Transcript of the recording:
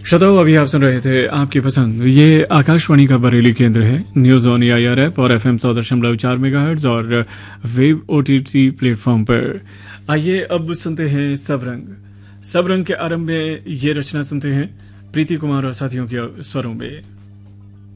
श्रोताओं, अभी आप सुन रहे थे आपकी पसंद। ये आकाशवाणी का बरेली केंद्र है। न्यूज ऑन AIR ऐप और FM 100.4 मेगाहर्ट्ज और वेब OTT प्लेटफॉर्म पर। आइए अब सुनते हैं सब रंग के आरंभ में ये रचना सुनते हैं प्रीति कुमार और साथियों के स्वरों में।